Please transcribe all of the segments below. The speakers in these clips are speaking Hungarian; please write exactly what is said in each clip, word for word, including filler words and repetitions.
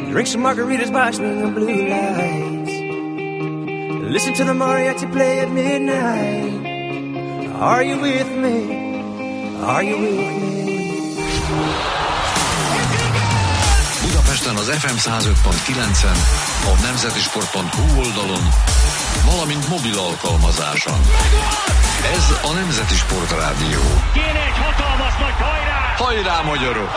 Drink some margaritas watching the blue lights. Listen to the mariachi play at midnight. Are you with me? Are you with me? Budapesten az ef em száz öt pont kilencen, a nemzetisport pont hu oldalon, valamint mobil alkalmazáson. Ez a Nemzeti Sport Rádió. Kéne egy hatalmas nagy hajrá! Hajrá, magyarok!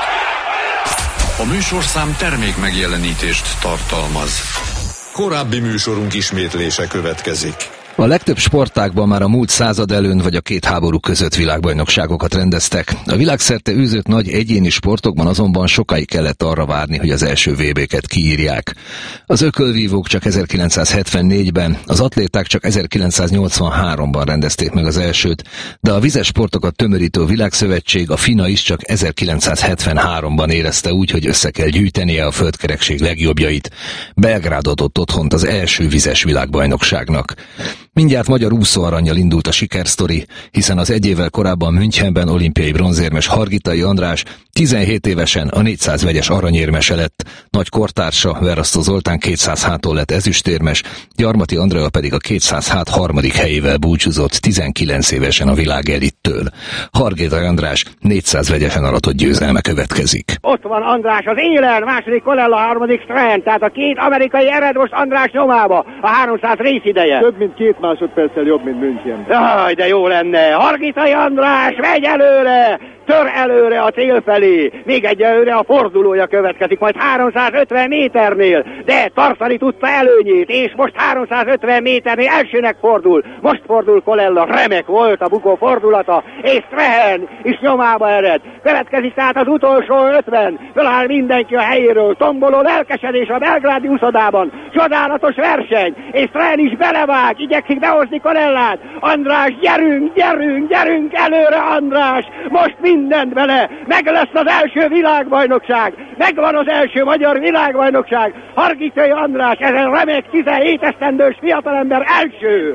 A műsorszám termék megjelenítést tartalmaz. Korábbi műsorunk ismétlése következik. A legtöbb sportágban már a múlt század előn vagy a két háború között világbajnokságokat rendeztek. A világszerte űzött nagy egyéni sportokban azonban sokáig kellett arra várni, hogy az első vé béket kiírják. Az ökölvívók csak ezerkilencszázhetvennégyben, az atléták csak ezerkilencszáznyolcvanháromban rendezték meg az elsőt, de a vizes sportokat tömörítő világszövetség, a FINA is csak ezerkilencszázhetvenháromban érezte úgy, hogy össze kell gyűjtenie a földkerekség legjobbjait. Belgrád adott otthont az első vizes világbajnokságnak. Mindjárt magyar úszóarannyal indult a sikersztori, hiszen az egy évvel korábban Münchenben olimpiai bronzérmes Hargitai András tizenhét évesen a négyszáz vegyes aranyérmese lett, nagy kortársa Verasztó Zoltán kétszáz háton lett ezüstérmes, Gyarmati Andrea pedig a kétszáz hát harmadik helyével búcsúzott tizenkilenc évesen a világ elittől. Hargitai András négyszáz vegyesen aratott győzelme következik. Ott van András az élen, második Colella, harmadik Strand, tehát a két amerikai ered most András nyomába, a háromszáz részideje. Több mint két másodperccel jobb, mint München. Jaj, de jó lenne! Hargitai András, megy előre! Tör előre a cél felé, még egyelőre a fordulója következik, majd háromszázötven méternél, de tartani tudta előnyét, és most háromszázötven méternél elsőnek fordul, most fordul Colella, remek volt a bukó fordulata, és Strehen is nyomába ered, következik tehát az utolsó ötven, föláll mindenki a helyéről, tomboló lelkesedés a belgrádi úszodában, csodálatos verseny, és Strehen is belevág, igyekszik behozni Colellát, András, gyerünk, gyerünk, gyerünk előre, András, most mindent bele, meg lesz az első világbajnokság, megvan az első magyar világbajnokság, Hargitai András, ezen remek tizenhét esztendős fiatalember első,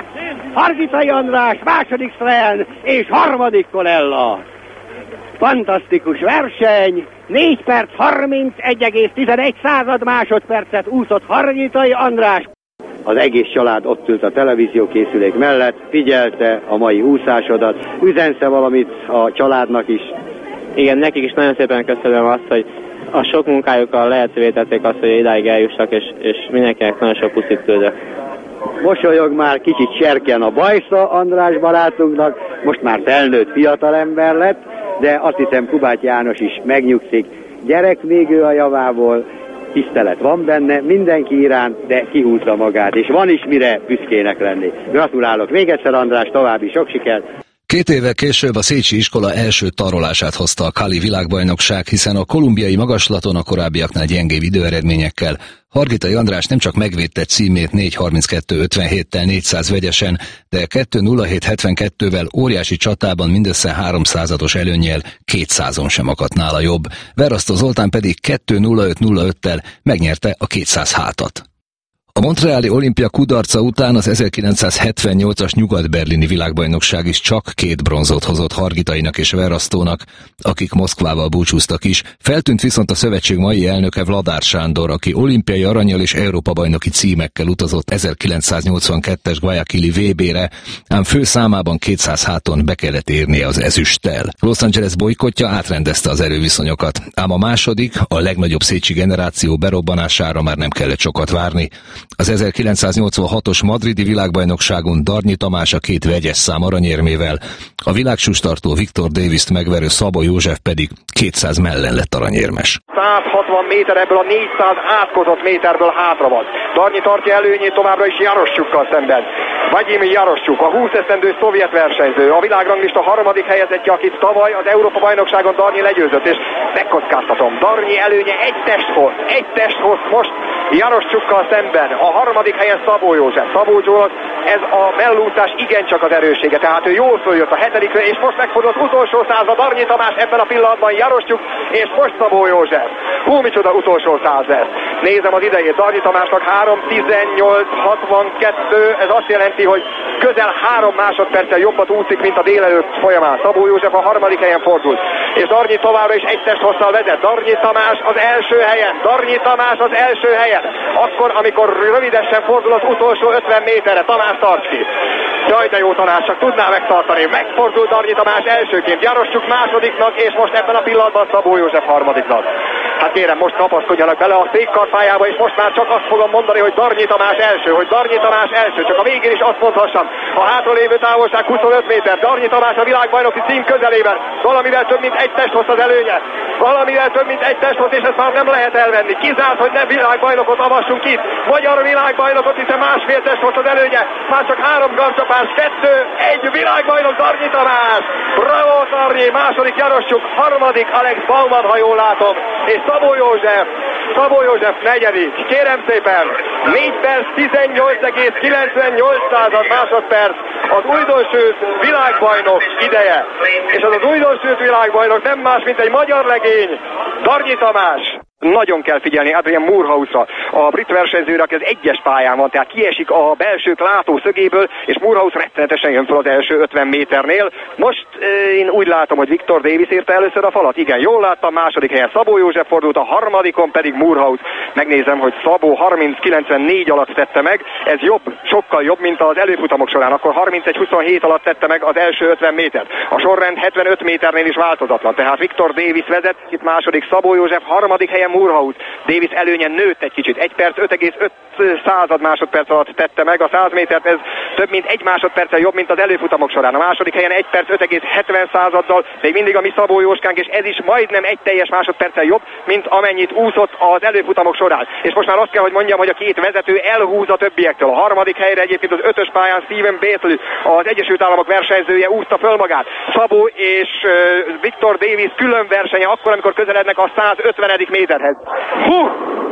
Hargitai András, második Strehen és harmadik Colella. Fantasztikus verseny, négy perc harmincegy egész tizenegy század másodpercet úszott Hargitai András. Az egész család ott ült a televíziókészülék mellett, figyelte a mai úszásodat, üzensze valamit a családnak is. Igen, nekik is nagyon szépen köszönöm azt, hogy a sok munkájukkal lehetővé tették azt, hogy idáig eljussak, és, és mindenkinek nagyon sok puszit küldök. Mosolyog már, kicsit serken a bajsza András barátunknak, most már felnőtt fiatalember lett, de azt hiszem Kubáty János is megnyugszik. Gyerek még ő a javából, tisztelet van benne, mindenki iránt, de kihúzza magát, és van is mire büszkének lenni. Gratulálok még egyszer, András, további sok sikert! Két évvel később a Szécsi iskola első tarolását hozta a Kali világbajnokság, hiszen a kolumbiai magaslaton a korábbiaknál gyengébb időeredményekkel Hargitai András nem csak megvédte címét négy harminckettő ötvenhéttel négyszáz vegyesen, de kettő nulla hét hetvenkettővel óriási csatában mindössze háromszázados előnnyel kétszázon sem akadt nála jobb. Verasztó Zoltán pedig kettő nulla öt nulla öttel megnyerte a kétszáz hátat. A montreali olimpia kudarca után az ezerkilencszázhetvennyolcas nyugat-berlini világbajnokság is csak két bronzot hozott Hargitainak és Verasztónak, akik Moszkvával búcsúztak is. Feltűnt viszont a szövetség mai elnöke Vladár Sándor, aki olimpiai arannyal és Európa-bajnoki címekkel utazott ezerkilencszáznyolcvankettes Guayaquili vé bére, ám fő számában kétszáz háton be kellett érnie az ezüsttel. Los Angeles bojkottja átrendezte az erőviszonyokat, ám a második, a legnagyobb szécsi generáció berobbanására már nem kellett sokat várni. Az ezerkilencszáznyolcvanhatos madridi világbajnokságon Darnyi Tamás a két vegyes szám aranyérmével, a világsustartó Viktor Davis-t megverő Szabó József pedig kétszáz mellen lett aranyérmes. száz hatvan méter ebből a négyszáz átkozott méterből hátra van. Darnyi tartja előnyét továbbra is Jarosszsukkal szemben. Vladimir Jarosszsuk, a húsz esztendő szovjet versenyző, a világranglista harmadik helyezettje, akit tavaly az Európa-bajnokságon Darnyi legyőzött, és megkockáztatom, Darnyi előnye egy testhoz, egy testhoz most Jarosszsukkal szemben, a harmadik helyen Szabó József. Szabó ez a mellúszás igencsak az erőssége, tehát ő jól följött a hetedikre, és most megfordul az utolsó százra Darnyi Tamás, ebben a pillanatban Jarosztyuk, és most Szabó József. Hú, micsoda utolsó száz lesz. Nézem az idejét, Darnyi Tamásnak három tizennyolc hatvankettő, ez azt jelenti, hogy közel három másodperccel jobbat úszik, mint a délelőtt folyamán. Szabó József a harmadik helyen fordul, és Darnyi továbbra is egy test hosszal vezet. Darnyi Tamás az első helyen, Darnyi Tamás az első helyen. Akkor, amikor rövidesen fordul az utolsó ötven méterre, Tamás tart ki. Jaj, de jó tanács, csak tudná megtartani. Megfordul Darnyi Tamás elsőként, Jarosztyuk másodiknak, és most ebben a pillanatban Szabó József harmadiknak. Hát kérem, most kapaszkodjanak bele a székkarfájába, és most már csak azt fogom mondani, hogy Darnyi Tamás első, hogy Darnyi Tamás első, csak a végén is azt mondhassam. A hátralévő távolság huszonöt méter, Darnyi Tamás a világbajnoki cím közelében, valamivel több mint egy testhossz az előnye. Valamivel több mint egy testhossz, és ezt már nem lehet elvenni. Kizárt, hogy nem világbajnokot avassunk itt. Magyar világbajnokot, hiszen másfél testhossz az előnye. Már csak három garcsapás, kettő, egy világbajnok Darnyi Tamás. Bravo Darnyi, második Jarosztyuk, harmadik Alex Bauman, ha jól látom, és Szabó József, Szabó József negyedik. Kérem szépen, négy perc tizennyolc egész kilencvennyolc másodperc az újdonsült világbajnok ideje. És az az újdonsült világbajnok nem más, mint egy magyar legény, Darnyi Tamás. Nagyon kell figyelni Adrian Moorhouse-ra, a brit versenyzőre, aki az egyes pályán van, tehát kiesik a belsők látószögéből, és Moorhouse rettenetesen jön fel az első ötven méternél. Most euh, én úgy látom, hogy Victor Davis érte először a falat. Igen, jól láttam, második helyen Szabó József fordult, a harmadikon pedig Moorhouse. Megnézem, hogy Szabó harminc kilencvennégy alatt tette meg, ez jobb, sokkal jobb, mint az előfutamok során, akkor harmincegy huszonhét alatt tette meg az első ötven métert. A sorrend hetvenöt méternél is változatlan, tehát Victor Davis vezet, itt második Szabó József, harmadik helyen Moorhouse. Davis előnye nőtt egy kicsit, egy perc öt egész öt század másodperc alatt tette meg a száz métert, ez több mint egy másodperccel jobb, mint az előfutamok során. A második helyen egy perc öt egész hetven századdal, még mindig a mi Szabó Jóskánk, és ez is majdnem egy teljes másodperccel jobb, mint amennyit úszott az előfutamok során. És most már azt kell, hogy mondjam, hogy a két vezető elhúz a többiektől. A harmadik helyre egyébként az ötös pályán Stephen Bately, az Egyesült Államok versenyzője úszta föl magát. Szabó és uh, Victor Davis külön versenye akkor, amikor közelednek a százötvenedik méterhez. Hú!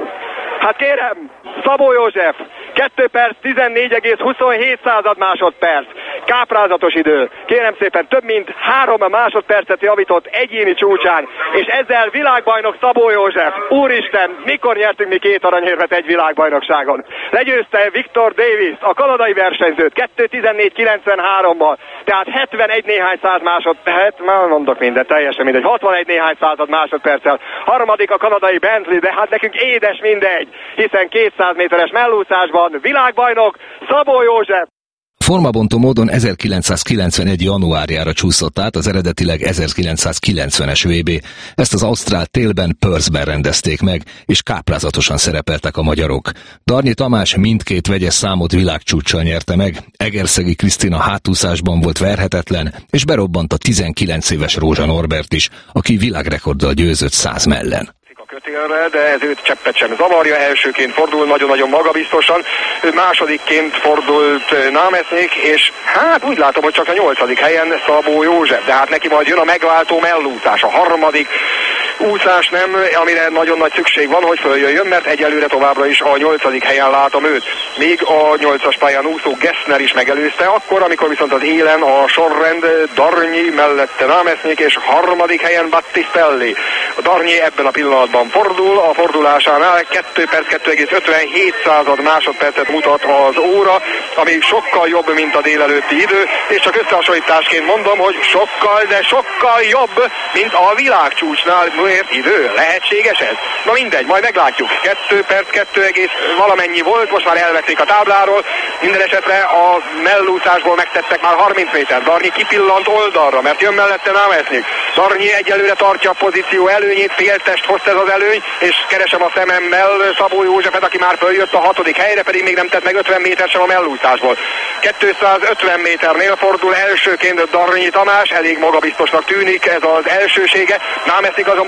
Hát kérem, Szabó József, két perc tizennégy egész huszonhét másodperc. Káprázatos idő. Kérem szépen, több mint három másodpercet javított egyéni csúcsán, és ezzel világbajnok Szabó József. Úristen, mikor nyertünk mi két aranyérmet egy világbajnokságon? Legyőzte Victor Davis, a kanadai versenyzőt kettő tizennégy kilencvenháromban, tehát hetvenegy néhány száz másodperc, már mondok mindent, teljesen mindegy, hatvanegy néhány század másodperccel. Harmadik a kanadai Bentley, de hát nekünk édes mindegy, hiszen kétszáz méteres mellúszásban világbajnok Szabó József. Formabontó módon ezerkilencszázkilencvenegy januárjára csúszott át az eredetileg ezerkilencszázkilencvenes vé bé. Ezt az ausztrál télben Perthben rendezték meg, és káprázatosan szerepeltek a magyarok. Darnyi Tamás mindkét vegyes számot világcsúccsal nyerte meg, Egerszegi Krisztina hátúszásban volt verhetetlen, és berobbant a tizenkilenc éves Rózsa Norbert is, aki világrekorddal győzött száz mellen. Kötélre, de ez őt cseppet sem zavarja, elsőként fordul nagyon-nagyon magabiztosan, másodikként fordult Námesznyik, és hát úgy látom, hogy csak a nyolcadik helyen Szabó József, de hát neki majd jön a megváltó mellúszás, a harmadik úszás nem, amire nagyon nagy szükség van, hogy följöjjön, mert egyelőre továbbra is a nyolcadik helyen látom őt. Még a nyolcas pályán úszó Gessner is megelőzte, akkor, amikor viszont az élen a sorrend Darnyi mellette Námesznyik, és harmadik helyen Battistelli. A Darnyi ebben a pillanatban fordul, a fordulásánál két perc kettő egész ötvenhét század másodpercet mutat az óra, ami sokkal jobb, mint a délelőtti idő, és csak összehasonlításként mondom, hogy sokkal, de sokkal jobb, mint a világcsúcsnál mért idő. Lehetséges ez? Na mindegy, majd meglátjuk. két perc kettő egész valamennyi volt, most már elvették a tábláról, minden esetre a mellúszásból megtettek már harminc méter. Darnyi kipillant oldalra, mert jön mellette Námesznyik. Darnyi egyelőre tartja a pozíció előnyét, féltest hozta ez az előny, és keresem a szememmel Szabó Józsefet, aki már följött a hatodik helyre, pedig még nem tett meg ötven méter sem a mellúszásból. kétszázötven méternél fordul elsőként Darnyi Tamás, elég magabiztosnak tűnik ez az elsősége. Námesznyik azonban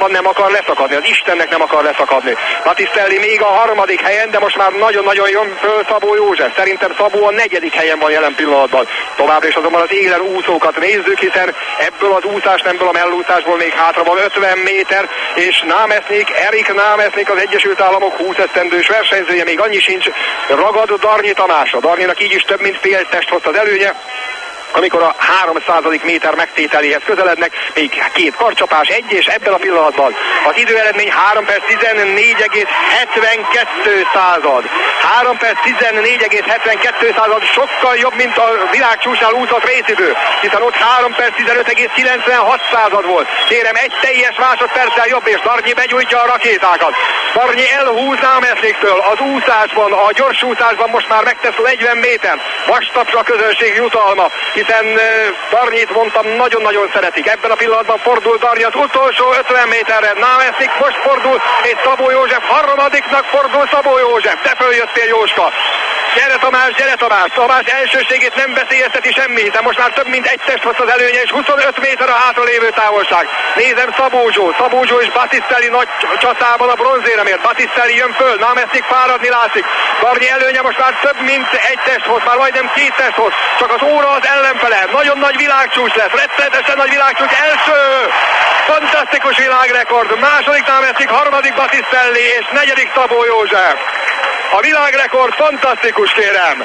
pillanatban nem akar leszakadni, az Istennek nem akar leszakadni. Battistelli még a harmadik helyen, de most már nagyon-nagyon jön föl Szabó József. Szerintem Szabó a negyedik helyen van jelen pillanatban. Továbbra is azonban az élen úszókat nézzük, hiszen ebből az úszás, nemből a mellúszásból még hátra van ötven méter, és Námesznyik, Erik Námesznyik, az Egyesült Államok húsz esztendős versenyzője, még annyi sincs, ragad Darnyi Tamásra. Darnyinak így is több mint fél test hossz az előnye, amikor a háromszázadik méter megtételéhez közelednek, még két karcsapás, egy, és ebben a pillanatban az időeredmény három perc tizennégy egész hetvenkettő század. három perc tizennégy egész hetvenkettő század, sokkal jobb, mint a világ csúcsnál úszott részidő, hiszen ott három perc tizenöt egész kilencvenhat század volt. Kérem, egy teljes másodperccel jobb, és Darnyi begyújtja a rakétákat. Darnyi elhúz Námeszniktől az úszásban, a gyorsúszásban most már megtesz negyven méter. Vastapsa a közönség jutalma, hiszen Darnyit mondtam, nagyon-nagyon szeretik. Ebben a pillanatban fordul Darnyi az utolsó ötven méterre. Námesznyik most fordul, és Szabó József harmadiknak fordul. Szabó József, te följöttél, Jóska! Gyere Tamás, gyere Tamás! Tamás elsőségét nem veszélyezteti semmi, hiszen most már több mint egy test hossz az előnye, és huszonöt méter a hátralévő távolság. Nézem Szabó Zsó, Szabó Zsó és Battistelli nagy csatában a bronzéremért. Battistelli jön föl, Námesznyik fáradni látszik. Darnyi előnye most már több mint egy test hossz, már majdnem két test hossz. Csak az óra az ellenfele. Nagyon nagy világcsúcs lesz, rettenetesen nagy világcsúcs. Első! Fantasztikus világrekord. Második Námesznyik, harmadik Battistelli, és negyedik Szabó József. A világrekord fantasztikus, kérem.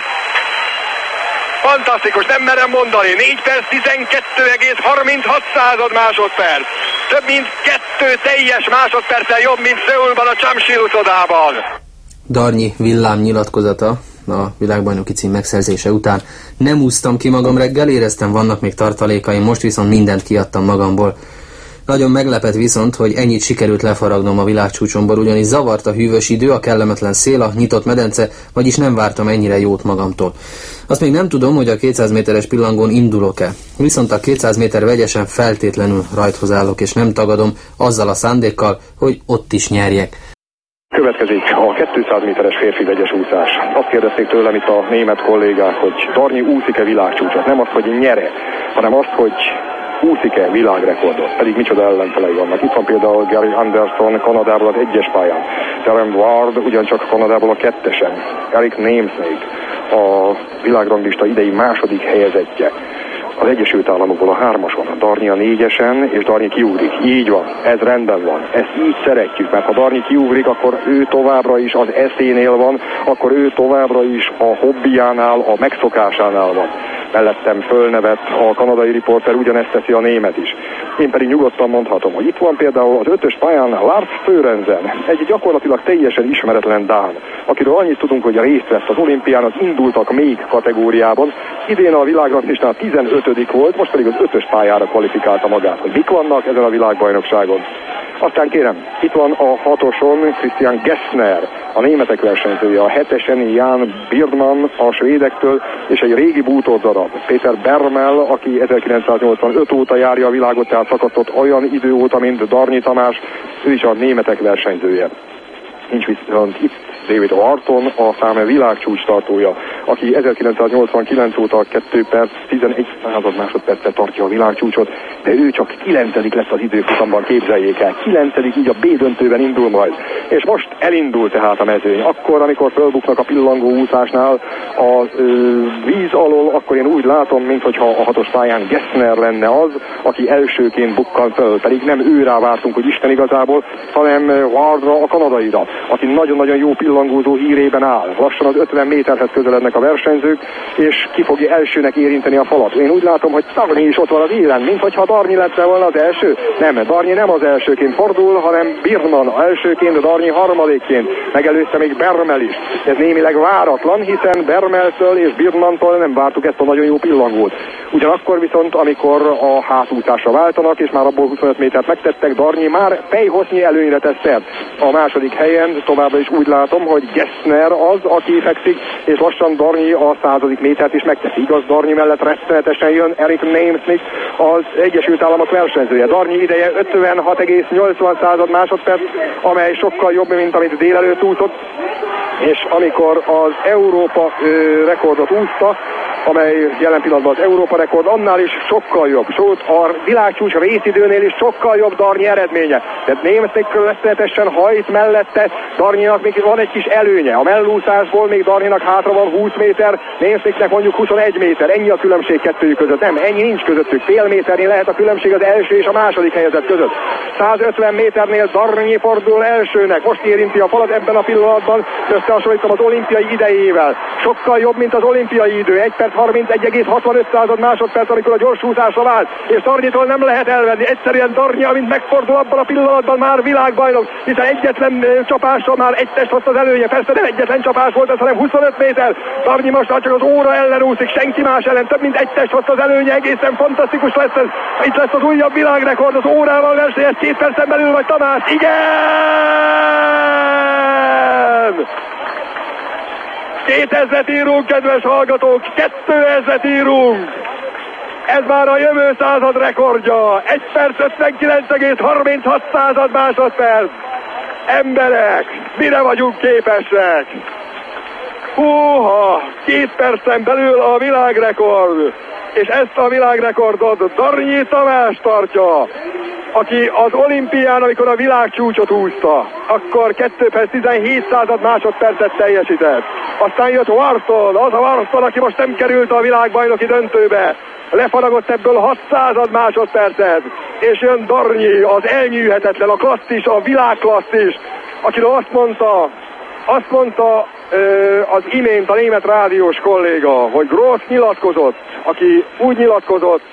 Fantasztikus, nem merem mondani. négy perc tizenkettő egész harminchat század másodperc. Több mint kettő teljes másodperccel jobb, mint Szöulban a Chamsil utódában. Darnyi villám nyilatkozata a világbajnoki cím megszerzése után. Nem úsztam ki magam reggel, éreztem, vannak még tartalékaim, most viszont mindent kiadtam magamból. Nagyon meglepett viszont, hogy ennyit sikerült lefaragnom a világcsúcsomból, ugyanis zavart a hűvös idő, a kellemetlen szél, a nyitott medence, vagyis nem vártam ennyire jót magamtól. Azt még nem tudom, hogy a kétszáz méteres pillangón indulok-e. Viszont a kétszáz méter vegyesen feltétlenül rajthoz állok, és nem tagadom, azzal a szándékkal, hogy ott is nyerjek. Következik a kétszáz méteres férfi vegyes úszás. Azt kérdezték tőlem itt a német kollégák, hogy Darnyi úszik-e világcsúcsot. Nem azt, hogy nyere, hanem azt, hogy úszik-e világrekordot, pedig micsoda ellenfelei vannak. Itt van például Gary Anderson Kanadából az egyes pályán, Darren Ward ugyancsak Kanadából a kettesen, Erik Namesnik a világranglista idei második helyezettje, az Egyesült Államokból a hármason, Darnyi a négyesen, és Darnyi kiugrik. Így van, ez rendben van, ezt így szeretjük, mert ha Darnyi kiugrik, akkor ő továbbra is az eszénél van, akkor ő továbbra is a hobbiánál, a megszokásánál van. Mellettem fölnevet a kanadai riporter, ugyanezt teszi a német is. Én pedig nyugodtan mondhatom, hogy itt van például az ötös pályán Lars Sørensen, egy gyakorlatilag teljesen ismeretlen dán, akiről annyit tudunk, hogy részt vesz az olimpián, az indultak még kategóriában. Idén a világranglistán tizenötödik volt, most pedig az ötös pályára kvalifikálta magát. Hogy mik vannak ezen a világbajnokságon? Aztán kérem, itt van a hatoson Christian Gessner, a németek versenyzője, a hetesen Jan Birdman a svédektől, és egy régi bútordarab, Péter Bermel, aki ezerkilencszáznyolcvanöt óta járja a világot, tehát szakadtott olyan idő óta, mint Darnyi Tamás, ő is a németek versenyzője. Nincs viszont itt David Orton, a szám világcsúcs tartója, aki ezerkilencszáznyolcvankilenc óta kettő perc tizenegy század másodperccel tartja a világcsúcsot, de ő csak kilencedik lesz az időfutamban, képzeljék el. kilencedik, így a B döntőben indul majd. És most elindul tehát a mezőny. Akkor, amikor fölbuknak a pillangó úszásnál a ö, víz alól, akkor én úgy látom, mintha a hatos pályán Gessner lenne az, aki elsőként bukkan föl. Pedig nem őrá vártunk, hogy Isten igazából, hanem Wardra, a kanadaira, aki nagyon-nagyon jó pillangózó hírében áll. Lassan az ötven méterhez közelednek a versenyzők, és ki fogja elsőnek érinteni a falat. Én úgy látom, hogy Darnyi is ott van az élen, mint hogyha Darnyi lett volna az első. Nem, Darnyi nem az elsőként fordul, hanem Birdman elsőként, Darnyi harmadikként. Megelőzte még Bermel is. Ez némileg váratlan, hiszen Bermeltől és Birdmantól nem vártuk ezt a nagyon jó pillangót. Ugyanakkor viszont, amikor a hátúszásra váltanak, és már abból huszonöt métert megtettek, Darnyi már fejhossznyi előnyre tesz szert. A második helyen továbbra is úgy látom, hogy Gessner az, aki fekszik, és lassan Darnyi a századik métert is megteszi. Igaz, Darnyi mellett rettenetesen jön Erik Namesnik, az Egyesült Államok versenyzője. Darnyi ideje ötvenhat egész nyolcvan század másodperc, amely sokkal jobb, mint amit délelőtt úszott, és amikor az Európa ö, rekordot úszta, amely jelen pillanatban az Európa rekord, annál is sokkal jobb. Sőt, a világcsúcs részidőnél is sokkal jobb Darnyi eredménye. Tehát Némethnek rettenetesen hajt mellette, Darnyinak még van egy kis előnye. A mellúszásból még Darnyinak hátra van húsz méter, Némethnek mondjuk huszonegy méter. Ennyi a különbség kettőjük között. Nem, ennyi nincs közöttük. Fél méternél lehet a különbség az első és a második helyezett között. százötven méternél Darnyi fordul elsőnek. Most érinti a falat ebben a pillanatban, összehasonlítom az olimpiai idejével. Sokkal jobb, mint az olimpiai idő. egy perc harmincegy egész hatvanöt másodperc, amikor a gyorsúszásra vált, és Darnyitól nem lehet elvenni. Egyszerűen Darnyi, amint megfordul abban a pillanatban, már világbajnok, hiszen egyetlen csapással már egy test hozta az előnye. Persze nem egyetlen csapás volt ez, hanem huszonöt méter. Darnyi most csak az óra ellen úszik, senki más ellen, több mint egy test hozta az előnye, egészen fantasztikus lesz ez. Itt lesz az újabb világrekord, az órával versenyez, két percen belül vagy Tamás. Igen! kétezret írunk, kedves hallgatók, kétezret írunk! Ez már a jövő század rekordja. egy perc ötvenkilenc egész harminchat másodperc. Emberek, mire vagyunk képesek? Húha, két percen belül a világrekord. És ezt a világrekordot Darnyi Tamás tartja, aki az olimpián, amikor a világcsúcsot úszta, akkor két perc tizenhét másodpercet teljesített. Aztán jött Wharton, az a Wharton, aki most nem került a világbajnoki döntőbe. Lefaragott ebből hatszázad másodpercet, és jön Darnyi, az elnyűhetetlen, a klasszis, a világklasszis, akiről azt mondta, azt mondta ö, az imént a német rádiós kolléga, hogy Gross nyilatkozott, aki úgy nyilatkozott,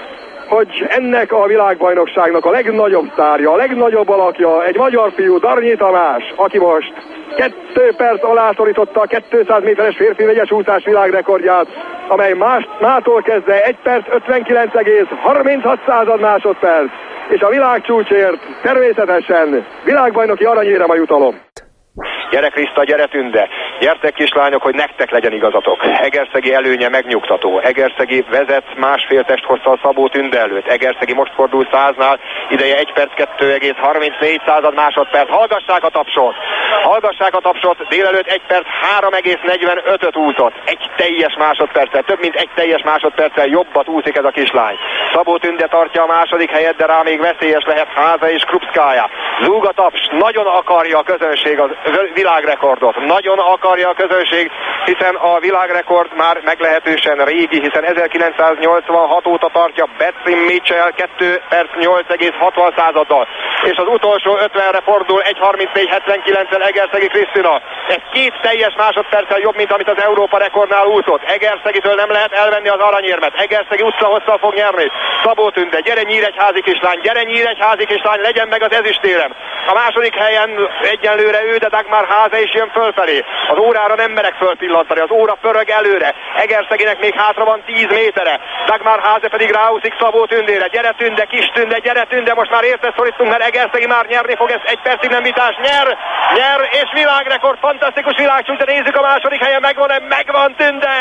hogy ennek a világbajnokságnak a legnagyobb sztárja, a legnagyobb alakja, egy magyar fiú, Darnyi Tamás, aki most kettő perc alá szorította a kétszáz méteres férfi vegyes úszás világrekordját, amely más, mától kezdve egy perc ötvenkilenc egész harminchat másodperc, és a világcsúcsért természetesen világbajnoki aranyérem a jutalom. Gyere Kriszta, gyere Tünde, gyertek kislányok, hogy nektek legyen igazatok. Egerszegi előnye megnyugtató. Egerszegi vezet másfél testhosszal Szabó Tünde előtt. Egerszegi most fordul száznál, ideje egy perc kettő egész harmincnégy másodperc. Hallgassák a tapsot! Hallgassák a tapsot! Délelőtt egy perc három egész negyvenötöt úszott. Egy teljes másodperccel, több mint egy teljes másodperccel jobbat úszik ez a kislány. Szabó Tünde tartja a második helyet, de rá még veszélyes lehet Háza és Krupszkája. Zúg a taps, nagyon akarja a közönség az világrekordot. Nagyon akarja a közönség, hiszen a világrekord már meglehetősen régi, hiszen ezerkilencszáznyolcvanhat óta tartja Betsy Mitchell két perc nyolc egész hatvan századdal. És az utolsó ötvenre fordul egy harmincnégy hetvenkilenccel Egerszegi Krisztina. Ez két teljes másodperccel jobb, mint amit az Európa rekordnál úszott. Egerszegitől nem lehet elvenni az aranyérmet. Egerszegi utcahosszal fog nyerni. Szabó Tünde, gyere Nyíregyházi kislány, gyere Nyíregyházi kislány, legyen meg az ezüstérem. A második helyen egyenlőre ő, de Dagmar Háza is jön fölfelé. Az órára nem merek fölpillantani, az óra pörög előre. Egerszeginek még hátra van tíz métere. Dagmar Háza pedig ráúszik Szabó Tündére. Gyere Tünde, kis Tünde, gyere Tünde, most már érte szorítunk, mert Egerszegi már nyerni fog, ez egy percig nem vitás. Nyer, nyer, és világrekord, fantasztikus világcsúcs, de nézzük a második helyen, megvan-e? Megvan Tünde!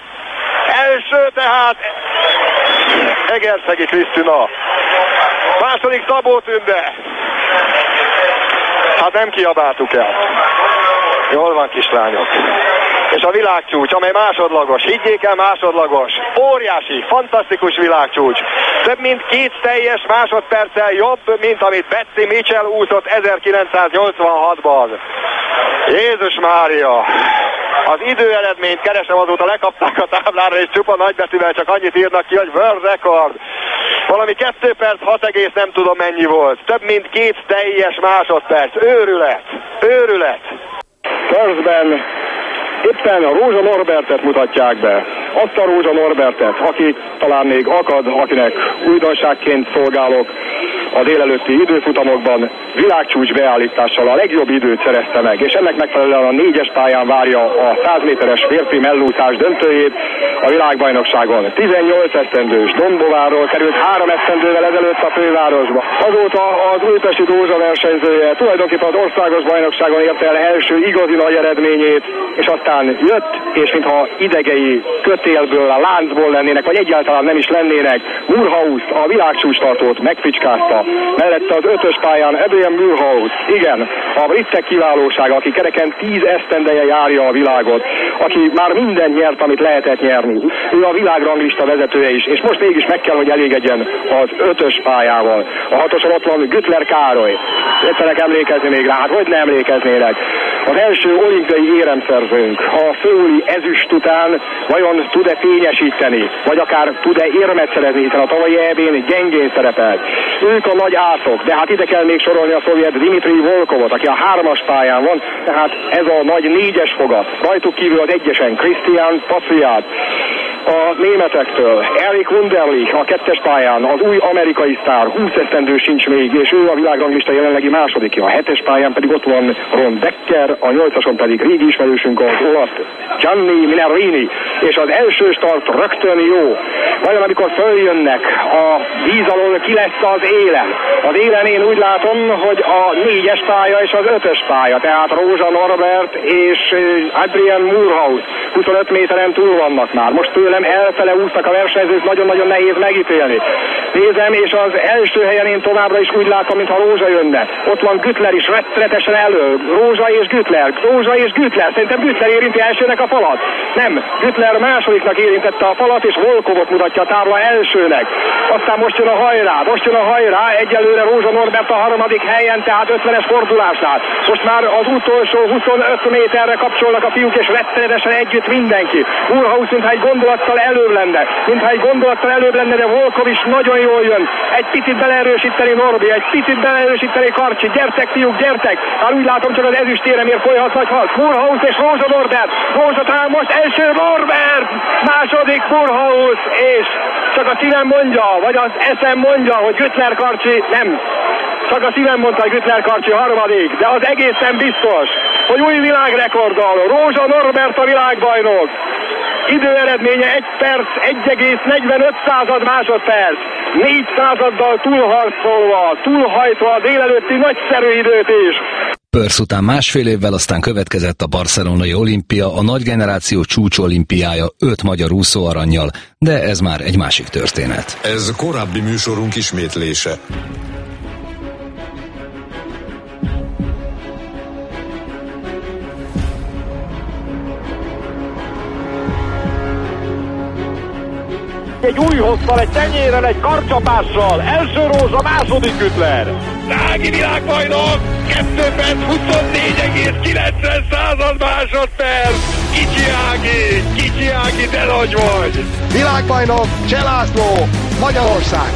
Első tehát Egerszegi Krisztina. Második Szabó Tünde. Hát nem kiabáltuk el. Jól van, kislányok. És a világcsúcs, amely másodlagos, higgyék el, másodlagos, óriási, fantasztikus világcsúcs. Több mint két teljes másodperccel jobb, mint amit Betsy Mitchell úszott ezerkilencszáznyolcvanhatban. Jézus Mária! Az időeredményt keresem, azóta lekapták a táblára, és csupa nagybetűvel csak annyit írnak ki, hogy World Record. Valami kettő perc hat egész nem tudom mennyi volt. Több mint két teljes másodperc. Őrület! Őrület! Percben éppen a Rózsa Norbertet mutatják be. Azt a Rózsa Norbertet, aki talán még akad, akinek újdonságként szolgálok a délelőtti időfutamokban, világcsúcs beállítással a legjobb időt szerezte meg, és ennek megfelelően a négyes pályán várja a száz méteres férfi mellúszás döntőjét a világbajnokságon. tizennyolc esztendős Dombóvárról került három esztendővel ezelőtt a fővárosba. Azóta az újpesti Dózsa versenyzője tulajdonképpen az országos bajnokságon érte el első igazi nagy eredményét, és aztán jött, és mintha idegei kötélből, a láncból lennének, vagy egyáltalán nem is lennének, Murhauszt, a világcsúcstartót megficskázta. mellette az ötös pályán Adrian Mulhouse, igen, a britek kiválósága, aki kereken tíz esztendeje járja a világot, aki már minden nyert, amit lehetett nyerni. Ő a világranglista vezetője is, és most mégis meg kell, hogy elégedjen az ötös pályával. A hatoson ott van Güttler Károly. Egyszerűen emlékezni még rá, hát hogy ne emlékeznének. Az első olimpiai éremszerzőnk a szöuli ezüst után vajon tud-e fényesíteni, vagy akár tud-e érmet szerezni, hiszen a tavalyi é bén gyengén szerepelt. Ők a nagy ászok, de hát ide kell még sorolni a szovjet Dmitri Volkovot, aki a hármas pályán van, tehát ez a nagy négyes fogat. Rajtuk kívül az egyesen Christian Patriat. A németektől Erik Wunderlich a kettes pályán, az új amerikai sztár, húsz esztendő sincs még, és ő a világranglista jelenlegi másodikja. A hetes pályán pedig ott van Ron Becker, a nyolcason pedig régi ismerősünk az olasz Gianni Minerini, és az első start rögtön jó. Vajon amikor följönnek a víz alól, ki lesz az élen? Az élen én úgy látom, hogy a négyes pálya és az ötös pálya, tehát Rózsa Norbert és Adrian Mulhouse huszonöt méteren túl vannak már. Most tőlem elfele úsznak a versenyzők, nagyon-nagyon nehéz megítélni. Nézem, és az első helyen én továbbra is úgy látom, mintha Rózsa jönne. Ott van Güttler is rettenetesen elő. Rózsa és Güttler, Rózsa és Güttler. Szerintem Güttler érinti elsőnek a falat. Nem, Güttler másodiknak érintette a falat, és Volkovot mutatja a tábla elsőnek. Aztán most jön a hajrá, most jön a hajrá, egyelőre Rózsa Norbert a harmadik helyen, tehát ötvenes fordulásnál. Most már az utolsó huszonöt méterre kapcsolnak a fiúk, és rettenetesen együtt mindenki. Mulhouse mintha egy gondolattal előbb lenne, mintha egy gondolattal előbb lenne, de Volkov is nagyon jól jön. Egy picit beleerősíteni Norbi, egy picit beleerősíteni Karcsi. Gyertek fiúk, gyertek! Hát úgy látom, csak az ezüstéremért folyhat nagy harc. Mulhouse és Rózsa Norbert. Rózsa talán most első Norbert, második Mulhouse, és csak a szívem mondja, vagy az eszem mondja, hogy Güttler Karcsi nem. Csak a szívem mondta, hogy Güttler Karcsi harmadik, de az egészen biztos, hogy új világrekorddal Rózsa Norbert a világbajnok. Időeredménye egy perc, egy egész negyvenöt század másodperc. négy századdal túlharcolva, túlhajtva a délelőtti nagyszerű időt is. Perth után másfél évvel aztán következett a barcelonai olimpia, a nagy generáció csúcs olimpiája öt magyar úszó arannyal, de ez már egy másik történet. Ez korábbi műsorunk ismétlése. Egy új hosszal, egy tenyérrel, egy karcsapással, első Rózsa, második Güttler. Drági világbajnok, kettő perc huszonnégy egész kilencven század másodperc. Kicsi Ági, Kicsi Ági, de nagy vagy. Világbajnok, Cseh László, Magyarország.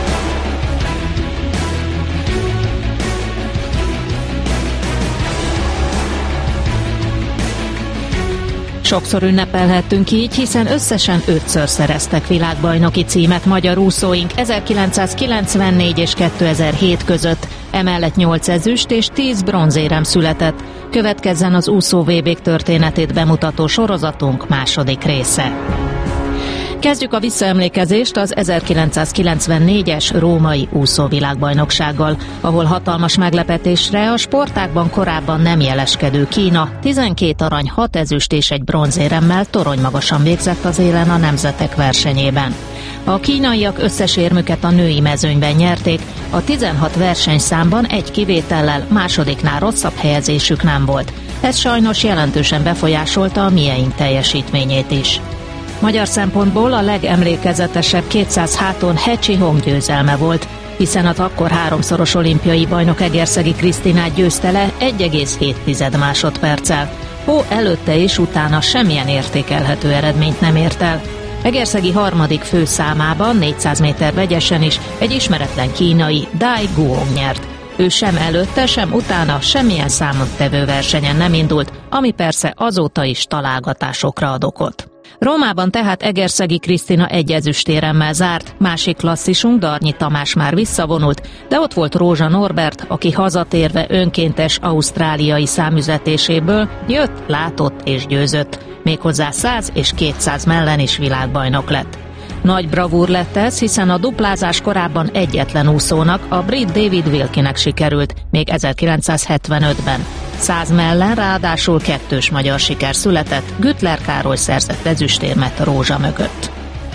Sokszor ünnepelhettünk így, hiszen összesen ötször szereztek világbajnoki címet magyar úszóink ezerkilencszázkilencvennégy és kétezer-hét között. Emellett nyolc ezüst és tíz bronzérem született. Következzen az úszó vé bék történetét bemutató sorozatunk második része. Kezdjük a visszaemlékezést az ezerkilencszázkilencvennégyes római úszóvilágbajnoksággal, ahol hatalmas meglepetésre a sportágban korábban nem jeleskedő Kína tizenkét arany, hat ezüst és egy bronzéremmel toronymagasan végzett az élen a nemzetek versenyében. A kínaiak összes érmüket a női mezőnyben nyerték, a tizenhat versenyszámban egy kivétellel másodiknál rosszabb helyezésük nem volt. Ez sajnos jelentősen befolyásolta a mieink teljesítményét is. Magyar szempontból a legemlékezetesebb kétszáz háton Hecsi Hong győzelme volt, hiszen az akkor háromszoros olimpiai bajnok Egerszegi Krisztinát győzte le egy egész hét másodperccel. Hó előtte és utána semmilyen értékelhető eredményt nem ért el. Egerszegi harmadik főszámában négyszáz méter vegyesen is egy ismeretlen kínai Dai Guong nyert. Ő sem előtte, sem utána semmilyen számottevő versenyen nem indult, ami persze azóta is találgatásokra ad okot. Rómában tehát Egerszegi Krisztina egy ezüstéremmel zárt, másik klasszisunk Darnyi Tamás már visszavonult, de ott volt Rózsa Norbert, aki hazatérve önkéntes ausztráliai számüzetéséből jött, látott és győzött. Méghozzá száz és kétszáz mellen is világbajnok lett. Nagy bravúr lett ez, hiszen a duplázás korábban egyetlen úszónak, a brit David Wilkie-nek sikerült, még ezerkilencszázhetvenötben. Száz mellen ráadásul kettős magyar siker született, Güttler Károly szerzett ezüstérmet Rózsa mögött.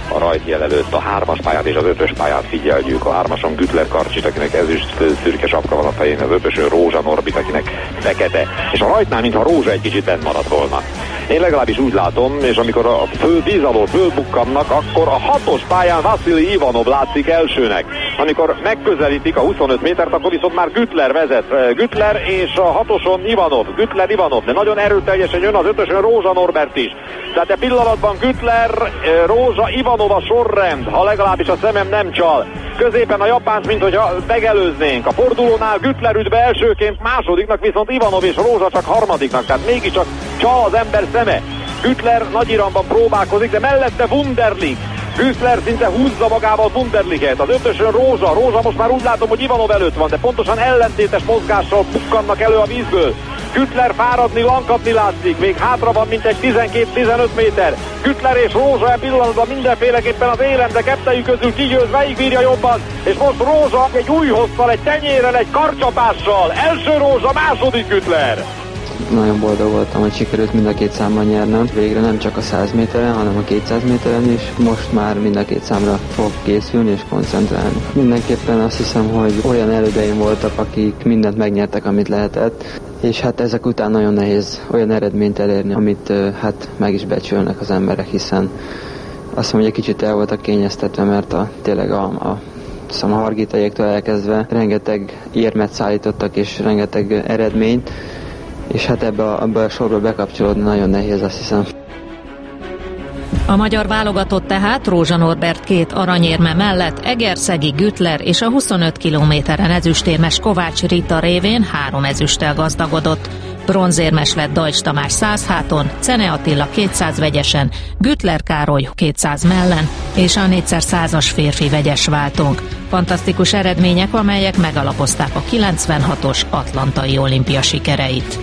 a rajtjel előtt a hármas pályát és az ötös pályát figyeljük. A hármason Güttler Karcsit, akinek ezüst szürke sapka van a fején, az ötösön Rózsa Norbit, akinek fekete. És a rajtnál, mintha Rózsa egy kicsit bent maradt volna. Én legalábbis úgy látom, és amikor a fő tíz alól fölbukkannak, akkor a hatos pályán Vasilij Ivanov látszik elsőnek. Amikor megközelítik a huszonöt métert, akkor viszont már Güttler vezet. Güttler és a hatoson Ivanov. Güttler Ivanov, de nagyon erőteljesen jön az ötösön Rózsa Norbert is. Tehát a pillanatban Güttler, Rózsa, Ivanov a sorrend, ha legalábbis a szemem nem csal. Középen a japánt, mint hogyha megelőznénk. A fordulónál Güttler üt be elsőként, másodiknak viszont Ivanov és Rózsa csak harmadiknak. Tehát mégiscsak csal az ember szeme. Güttler Nagy-Iranban próbálkozik, de mellette Wunderlich. Güttler szinte húzza magával Wunderlichet. Az ötösön Rózsa. Rózsa most már úgy látom, hogy Ivanov előtt van, de pontosan ellentétes mozgással bukkannak elő a vízből. Güttler fáradni, lankadni látszik, még hátra van mintegy tizenkét-tizenöt méter. Güttler és Rózsa e pillanatban mindenféleképpen az élen, de kettejük közül kigyőz, melyik bírja jobban, és most Rózsa egy új hosszal, egy tenyérrel, egy karcsapással. Első Rózsa, második Güttler. Nagyon boldog voltam, hogy sikerült mind a két számban nyernem. Végre nem csak a száz méteren, hanem a kétszáz méteren is. Most már mind a két számra fog készülni és koncentrálni. Mindenképpen azt hiszem, hogy olyan elődeim voltak, akik mindent megnyertek, amit lehetett. És hát ezek után nagyon nehéz olyan eredményt elérni, amit hát meg is becsülnek az emberek, hiszen azt mondom, hogy egy kicsit el voltak kényeztetve, mert a, tényleg a, a szóval a hargitaiéktől elkezdve rengeteg érmet szállítottak és rengeteg eredményt, és hát ebbe a, ebbe a sorba bekapcsolódni nagyon nehéz, azt hiszem. A magyar válogatott tehát Rózsa Norbert két aranyérme mellett Egerszegi Güttler és a huszonöt kilométeren ezüstérmes Kovács Rita révén három ezüsttel gazdagodott. Bronzérmes lett Dajcs Tamás száz háton, Czene Attila kétszáz vegyesen, Güttler Károly kétszáz mellen és a négyszer százas férfi vegyes váltónk. Fantasztikus eredmények, amelyek megalapozták a kilencvenhatos atlantai olimpia sikereit.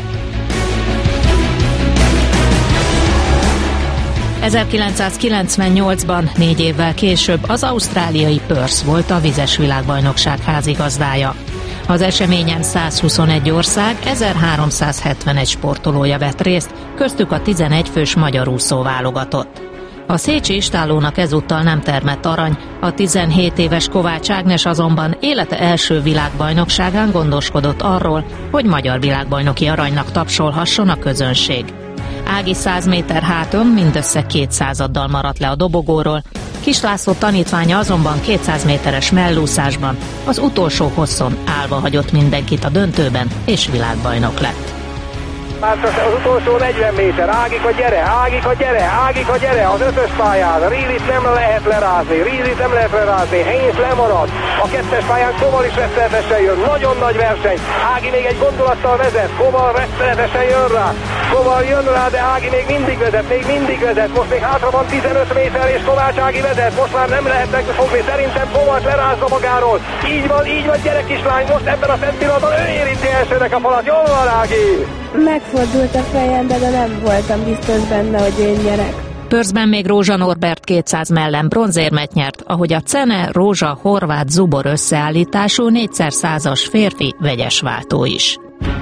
ezerkilencszázkilencvennyolcban, négy évvel később az ausztráliai Perth volt a vizes világbajnokság házigazdája. Az eseményen százhuszonegy ország, ezerháromszázhetvenegy sportolója vett részt, köztük a tizenegy fős magyar úszó válogatott. A szécsi istállónak ezúttal nem termett arany, a tizenhét éves Kovács Ágnes azonban élete első világbajnokságán gondoskodott arról, hogy magyar világbajnoki aranynak tapsolhasson a közönség. Ági száz méter háton mindössze két századdal maradt le a dobogóról, Kis László tanítványa azonban kétszáz méteres mellúszásban az utolsó hosszon állva hagyott mindenkit a döntőben, és világbajnok lett. Már az utolsó negyven méter, Ágika gyere, Ágika gyere, Ágika gyere, az ötös pályán, Rílit nem lehet lerázni, Rílit nem lehet lerázni, Haynes lemarad, a kettes pályán Koval is rettenetesen jön, nagyon nagy verseny, Ági még egy gondolattal vezet, Koval rettenetesen jön rá, Koval jön rá, de Ági még mindig vezet, még mindig vezet, most még hátra van tizenöt méter, és Kovács Ági vezet, most már nem lehet megfogni, szerintem Kovács lerázza magáról, így van, így van, gyere kislány, most ebben a szent pillanatban ő érinti elsőnek a falat, jól van Ági! Megfordult a fejembe, de nem voltam biztos benne, hogy én nyerek. Perthben még Rózsa Norbert kétszáz mellen bronzérmet nyert, ahogy a Czene, Rózsa, Horváth, Zubor összeállítású négyszer százas férfi vegyes váltó is.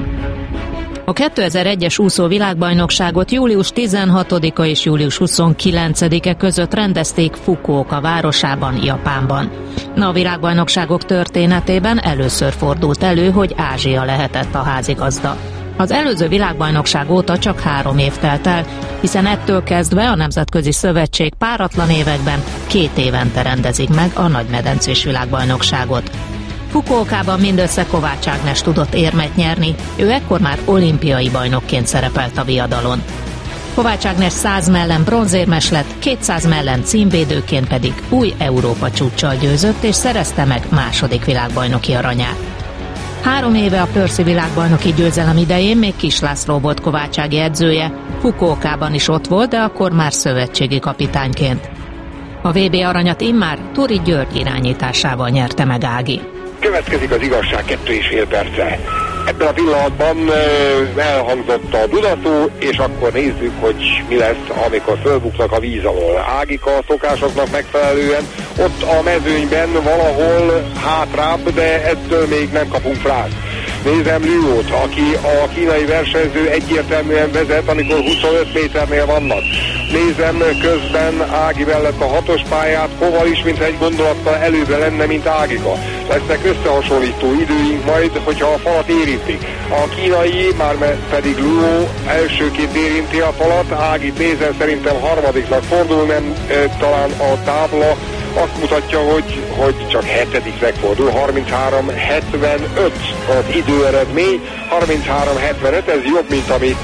A kétezer-egyes úszó világbajnokságot július tizenhatodika és július huszonkilencedike között rendezték Fukuoka városában, Japánban. A világbajnokságok történetében először fordult elő, hogy Ázsia lehetett a házigazda. Az előző világbajnokság óta csak három év telt el, hiszen ettől kezdve a Nemzetközi Szövetség páratlan években két évente rendezik meg a nagymedencés világbajnokságot. Fukuokában mindössze Kovács Ágnes tudott érmet nyerni, ő ekkor már olimpiai bajnokként szerepelt a viadalon. Kovács Ágnes száz mellen bronzérmes lett, kétszáz mellen címvédőként pedig új Európa csúccsal győzött és szerezte meg második világbajnoki aranyát. Három éve a Perthi világbajnoki győzelem idején még Kis László volt Kovács Ági edzője, Fukuokában is ott volt, de akkor már szövetségi kapitányként. A vé bé aranyat immár Turi György irányításával nyerte meg Ági. Következik az igazság kettő és fél perce. Ebben a pillanatban elhangzott a Dunaszó, és akkor nézzük, hogy mi lesz, amikor fölbuknak a víz alól. Ágika a szokásoknak megfelelően ott a mezőnyben valahol hátrább, de ettől még nem kapunk frászt. Nézem Liót, aki a kínai versenyző egyértelműen vezet, amikor huszonöt méternél vannak. Nézem közben Ági mellett a hatos pályát, Koval is, mintha egy gondolattal előbbre lenne, mint Ágika. Lesznek összehasonlító időink majd, hogyha a falat érintik. A kínai, már pedig Lió elsőként érinti a falat, Ágit nézem, szerintem harmadiknak fordul, nem e, talán a tábla azt mutatja, hogy, hogy csak hetediknek fordul, harminchárom hetvenöt az időeredmény, harminchárom hetvenöt, ez jobb, mint amit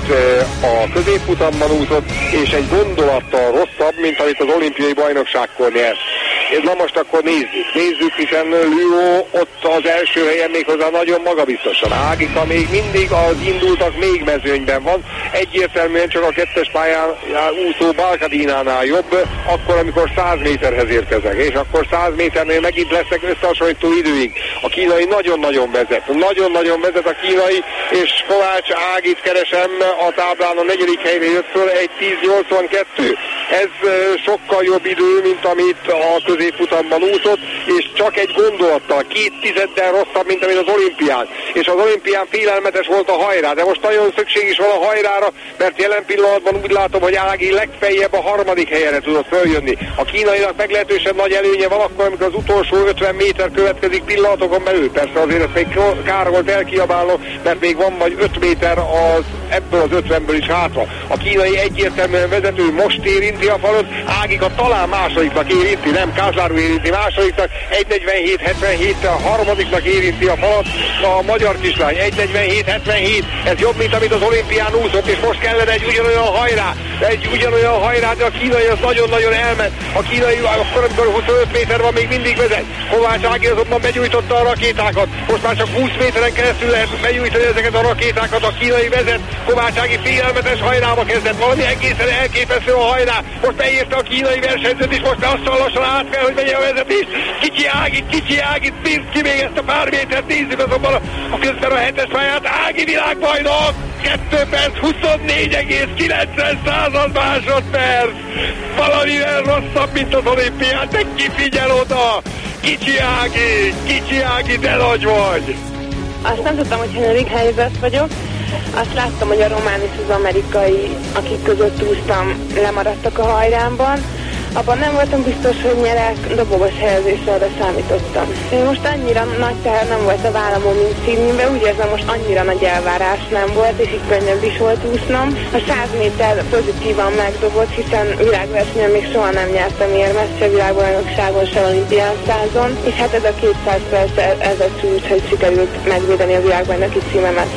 a középfutamban úszott, és egy gondolattal rosszabb, mint amit az olimpiai bajnokságkor nyert. Na most akkor nézzük, nézzük, hiszen Lió ott az első helyen méghozzá nagyon magabiztosan. Ágika még mindig az indultak még mezőnyben van, egyértelműen csak a kettes pályán úszó Balkadinánál jobb, akkor, amikor száz méterhez érkeznek, és akkor száz méternél megint lesznek összehasonlító időink. A kínai nagyon-nagyon vezet, nagyon-nagyon vezet a kínai, és Kovács Ágit keresem a táblán, a negyedik helyre jött föl, egy tíz nyolcvankettő. Ez sokkal jobb idő, mint amit a középfutamban úszott, és csak egy gondolattal, két tizeddel rosszabb, mint amit az olimpián. És az olimpián félelmetes volt a hajrá, de most nagyon szükség is van a hajrára, mert jelen pillanatban úgy látom, hogy Ági legfeljebb a harmadik helyre tudott följönni. A kínainak meglehetősen nagy előnye van akkor, amikor az utolsó ötven méter következik pillanatokon belül. Persze azért ezt még kár volt elkiabálnom, mert még van vagy öt méter az, ebből az ötvenből is hátra. A kínai egyértelműen vezető, most érinti a falat, Ágika talán másodiknak érinti, nem Kázláru érinti másodiknak, egy negyvenhét hetvenhét, a harmadiknak érinti a falat, a magyar kislány, egy negyvenhét hetvenhét, ez jobb, mint amit az olimpián úszott, és most kellene egy ugyanolyan hajrá, egy ugyanolyan hajrá, de a kínai az nagyon-nagyon elment. A kínai akkor, amikor huszonöt méter van, még mindig vezet. Kovács Ági azonban begyújtotta a rakétákat, most már csak húsz méteren keresztül lehet begyújtani ezeket a rakétákat, a kínai vezet, Kovács Ági félelmetes hajrába kezdett, valami egészen elképesztő a hajrá, most beírta a kínai versenyzőt is, most lassan lassan át kell, hogy megye a vezetés. Kicsi Ági, kicsi Ági, bírt ki még ezt a pár métert, nézzük azonban a, a közben a hetes pályát, Ági világbajnok, kettő perc, huszonnégy egész kilencven század másodperc, valamivel rosszabb, mint az olimpián, de ki figyel oda, kicsi Ági, kicsi Ági, de nagy vagy. Azt nem tudtam, hogy hanyadik helyzet vagyok. Azt láttam, hogy a román és az amerikai, akik között úsztam, lemaradtak a hajrámban. Abban nem voltam biztos, hogy nyerek, dobogos helyezésre arra számítottam. Én most annyira nagy teher nem volt a vállamon, mint Sydneyben, úgy érzem, most annyira nagy elvárás nem volt, és így könnyebb is volt úsznom. A száz méter pozitívan megdobott, hiszen világversenyen még soha nem nyertem érmet, se világbajnokságon, se olimpián százon, és hát ez a kétszáz perc ez a csúcs, hogy sikerült megvédeni a világbajnoki címemet.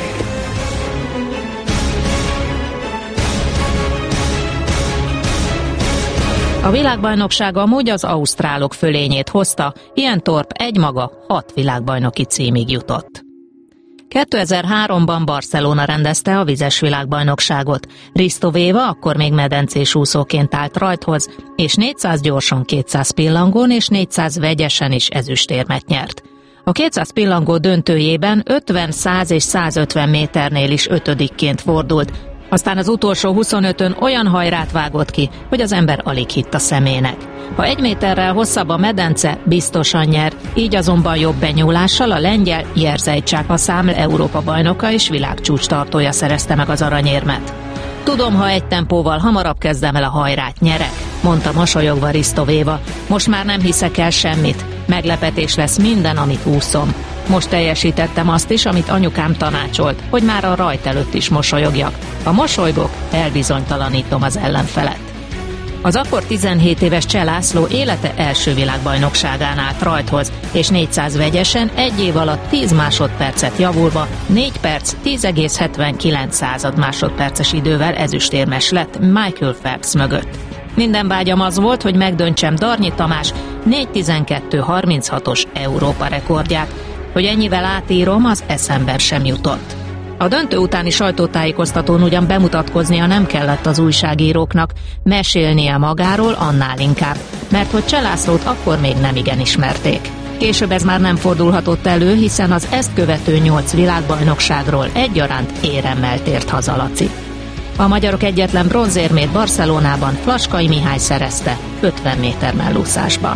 A világbajnokság amúgy az ausztrálok fölényét hozta, ilyen Torp egymaga hat világbajnoki címig jutott. kétezer-háromban Barcelona rendezte a vizes világbajnokságot. Risto Véva akkor még medencés úszóként állt rajthoz, és négyszáz gyorson, kétszáz pillangón és négyszáz vegyesen is ezüstérmet nyert. A kétszáz pillangó döntőjében ötven, száz és százötven méternél is ötödikként fordult, aztán az utolsó huszonötön olyan hajrát vágott ki, hogy az ember alig hitt a szemének. Ha egy méterrel hosszabb a medence, biztosan nyer, így azonban jobb benyúlással a lengyel Jerzej Csákaszám Európa bajnoka és világcsúcs tartója szerezte meg az aranyérmet. Tudom, ha egy tempóval hamarabb kezdem el a hajrát, nyerek, mondta mosolyogva Risto Véva. Most már nem hiszek el semmit, meglepetés lesz minden, amit úszom. Most teljesítettem azt is, amit anyukám tanácsolt, hogy már a rajt előtt is mosolyogjak. Ha mosolygok, elbizonytalanítom az ellenfelet. Az akkor tizenhét éves Cseh László élete első világbajnokságán állt rajthoz, és négyszáz vegyesen egy év alatt tíz másodpercet javulva, négy perc, tíz egész hetvenkilenc század másodperces idővel ezüstérmes lett Michael Phelps mögött. Minden vágyam az volt, hogy megdöntsem Darnyi Tamás négy tizenkettő harminchatos Európa rekordját. Hogy ennyivel átírom, az eszemben sem jutott. A döntő utáni sajtótájékoztatón ugyan bemutatkoznia nem kellett az újságíróknak, mesélnie magáról annál inkább, mert hogy Cseh Lászlót akkor még nem igen ismerték. Később ez már nem fordulhatott elő, hiszen az ezt követő nyolc világbajnokságról egyaránt éremmel tért haza Laci. A magyarok egyetlen bronzérmét Barcelonában Flaskai Mihály szerezte ötven méter mellúszásban.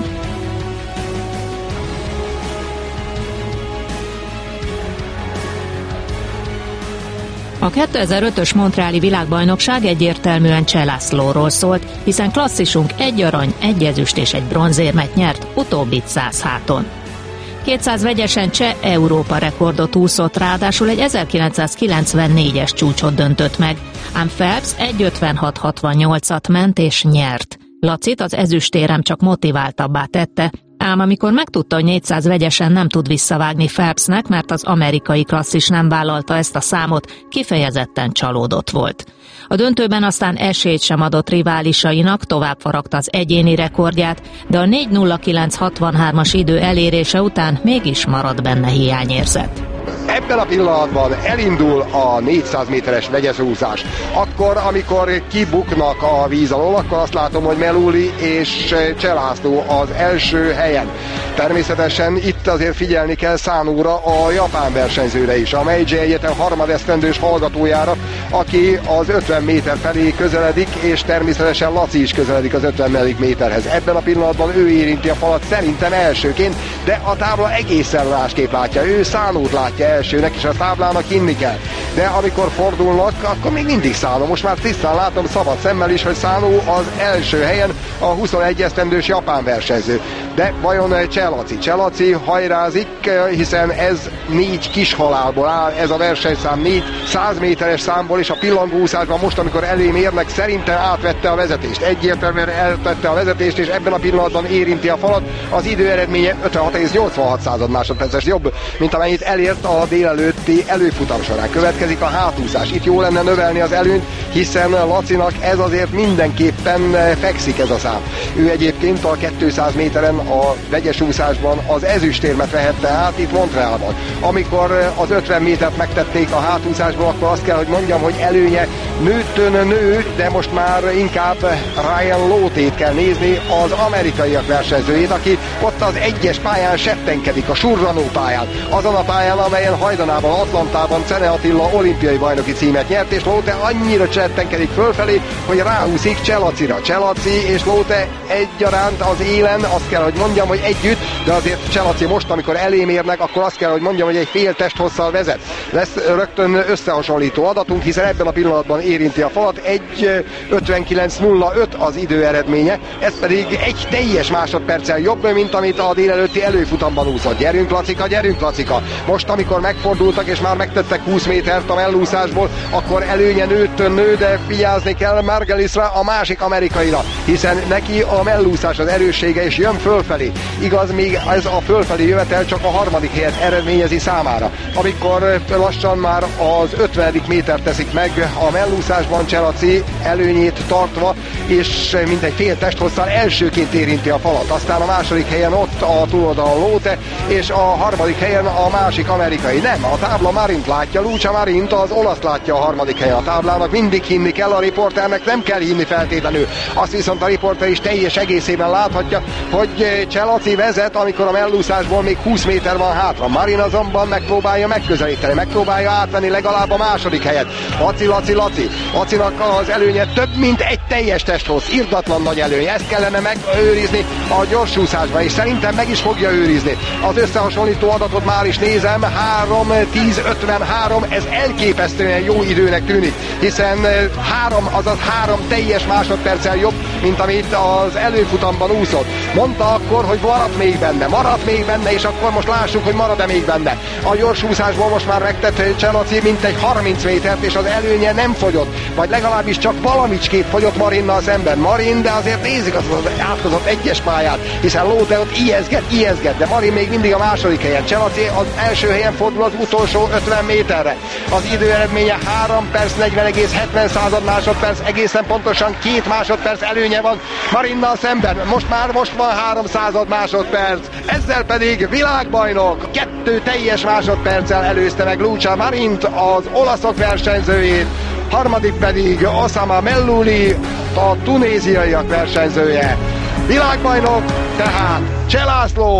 A kétezer-ötös montreali világbajnokság egyértelműen Cseh Lászlóról szólt, hiszen klasszisunk egy arany, egy ezüst és egy bronzérmet nyert, utóbbit száz háton. kétszáz vegyesen Cseh Európa rekordot úszott, ráadásul egy ezerkilencszázkilencvennégyes csúcsot döntött meg, ám Phelps egy ötvenhat hatvannyolcat ment és nyert. Lacit az ezüstérem csak motiváltabbá tette, ám amikor megtudta, hogy négyszáz vegyesen nem tud visszavágni Phelpsnek, mert az amerikai klasszis nem vállalta ezt a számot, kifejezetten csalódott volt. A döntőben aztán esélyt sem adott riválisainak, tovább faragta az egyéni rekordját, de a négy nulla kilenc hatvanhármas idő elérése után mégis maradt benne hiányérzet. Ebben a pillanatban elindul a négyszáz méteres vegyesúszás. Akkor, amikor kibuknak a víz alól, akkor azt látom, hogy Meluli és Cseh László az első helyen. Természetesen itt azért figyelni kell Szánóra, a japán versenyzőre is, a Meiji Egyetem harmadesztendős hallgatójára, aki az ötven méter felé közeledik, és természetesen Laci is közeledik az ötven méterhez. Ebben a pillanatban ő érinti a falat szerintem elsőként, de a tábla egészen másképp látja. Ő Szánót látja elsőnek, és a táblának hinni kell. De amikor fordulnak, akkor még mindig Szánó. Most már tisztán látom szabad szemmel is, hogy Szánó az első helyen, a huszonegy esztendős japán versenyző. De vajon Cseh Laci? Cseh Laci hajrázik, hiszen ez négy kis halálból áll, ez a versenyszám négy száz méteres számból, és a pillangóúszásban most, amikor elém érnek, szerintem átvette a vezetést. Egyértelműen elvette a vezetést, és ebben a pillanatban érinti a falat. Az idő eredménye ötvenhat egész nyolcvanhat másodperces jobb, mint amennyit elért a délelőtti előfutam során. Következik a hátúszás. Itt jó lenne növelni az előnyt, hiszen Lacinak ez azért mindenképpen fekszik ez a szám. Ő egyébként a kétszáz méteren a vegyes úszásban az ezüstérmet vehette át itt Montrealban. Amikor az ötven métert megtették a hátúszásból, akkor azt kell, hogy mondjam, hogy előnye nőttön nő, de most már inkább Ryan Lotét kell nézni, az amerikaiak versenyzőjét, aki ott az egyes pályán settenkedik, a surranó pályán. Azon a pályán, amelyen hajdanában, Atlantában Czene Attila olimpiai bajnoki címet nyert, és Lote annyira settenkedik fölfelé, hogy ráúszik Cseh Lacira. Cseh Laci és Lote egyaránt az élen, azt kell, hogy mondjam, hogy együtt, de azért Cseh Laci most, amikor elém érnek, akkor azt kell, hogy mondjam, hogy egy fél testhosszal vezet. Lesz rögtön összehasonlító adatunk, hiszen ebben a pillanatban érinti a falat, egy ötvenkilenc nulla öt az idő eredménye, ez pedig egy teljes másodperccel jobb, mint amit a délelőtti előfutamban úszott. Gyerünk Lacika, gyerünk Lacika! Most, amikor megfordultak és már megtettek húsz métert a mellúszásból, akkor előnye nőttön nő, de vigyázni kell Margelisra, a másik amerikaira, hiszen neki a mellúszás az erőssége, és jön fölfelé. Igaz, még ez a fölfelé jövetel csak a harmadik helyet eredményezi számára. Amikor lassan már az ötvenedik méter teszik meg a mellúszásban, Cseh Laci előnyét tartva, és mintegy fél testhosszal elsőként érinti a falat. Aztán a második helyen ott a túloldalon Lote, és a harmadik helyen a másik amerikai. Nem, a tábla Marint látja, Lucia Marint, az olasz látja a harmadik helyen a táblának. Mindig hinni kell, a riporternek nem kell hinni feltétlenül. Azt viszont a riporter is teljes egészében láthatja, hogy Cseh Laci vezet, amikor a mellúszásból még húsz méter van hátra. Marin azonban megpróbálja megközelíteni, megpróbálja átvenni legalább a második helyet. Laci, Laci, Laci. Lacinak az előnye több, mint egy teljes testhossz. Irdatlan nagy előny. Ezt kellene megőrizni a gyorsúszásban, és szerintem meg is fogja őrizni. Az összehasonlító adatot már is nézem, három tíz ötvenhárom, ez elképesztően jó időnek tűnik, hiszen három, azaz három teljes másodperccel jobb, mint amit az előfutamban úszott. Mondta akkor, hogy maradt még benne, maradt még benne, és akkor most lássuk, hogy marad-e még benne. A gyorsúszásból most már megtett Cseh Laci mintegy harminc métert, és az előnye nem fogyott, vagy legalábbis csak valamicskét fogyott Marinnal szemben. Marin, de azért nézzük az, az átkozott egyes pályát, hiszen Lote ott ijeszget, ijeszget, de Marin még mindig a második helyen. Cseh Laci az első helyen fordul az utolsó ötven méterre. Az idő eredménye három perc negyven egész hetven másodperc, egészen pontosan két másodperc előnye van Marinnal szemben. Most már most van háromszázad másodperc, ezzel pedig világbajnok, kettő teljes másodperccel előzte meg Lucia Marint, az olaszok versenyzőjét, harmadik pedig Osama Mellouli, a tunéziaiak versenyzője. Világbajnok tehát Cseh László,